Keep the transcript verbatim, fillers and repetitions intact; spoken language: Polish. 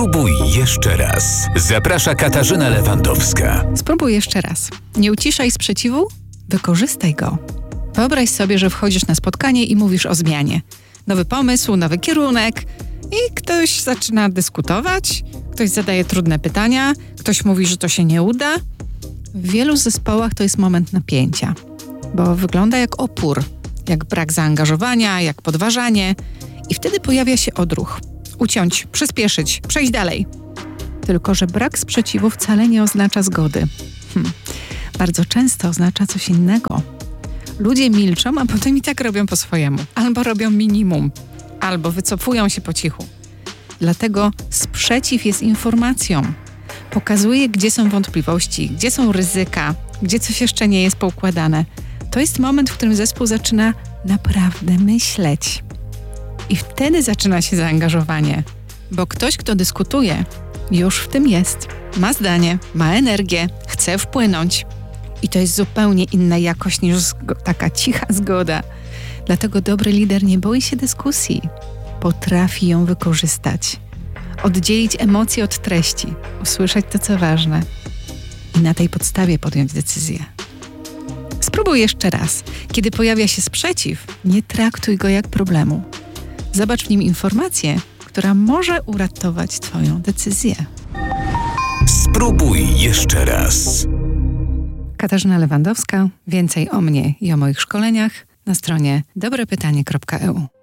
Spróbuj jeszcze raz. Zaprasza Katarzyna Lewandowska. Spróbuj jeszcze raz. Nie uciszaj sprzeciwu, wykorzystaj go. Wyobraź sobie, że wchodzisz na spotkanie i mówisz o zmianie. Nowy pomysł, nowy kierunek i ktoś zaczyna dyskutować, ktoś zadaje trudne pytania, ktoś mówi, że to się nie uda. W wielu zespołach to jest moment napięcia, bo wygląda jak opór, jak brak zaangażowania, jak podważanie i wtedy pojawia się odruch. Uciąć, przyspieszyć, przejść dalej. Tylko że brak sprzeciwu wcale nie oznacza zgody. Hm. Bardzo często oznacza coś innego. Ludzie milczą, a potem i tak robią po swojemu. Albo robią minimum, albo wycofują się po cichu. Dlatego sprzeciw jest informacją. Pokazuje, gdzie są wątpliwości, gdzie są ryzyka, gdzie coś jeszcze nie jest poukładane. To jest moment, w którym zespół zaczyna naprawdę myśleć. I wtedy zaczyna się zaangażowanie, bo ktoś, kto dyskutuje, już w tym jest. Ma zdanie, ma energię, chce wpłynąć. I to jest zupełnie inna jakość niż zgo- taka cicha zgoda. Dlatego dobry lider nie boi się dyskusji. Potrafi ją wykorzystać. Oddzielić emocje od treści. Usłyszeć to, co ważne. I na tej podstawie podjąć decyzję. Spróbuj jeszcze raz. Kiedy pojawia się sprzeciw, nie traktuj go jak problemu. Zobacz w nim informację, która może uratować Twoją decyzję. Spróbuj jeszcze raz. Katarzyna Lewandowska. Więcej o mnie i o moich szkoleniach na stronie dobre pytanie kropka e u.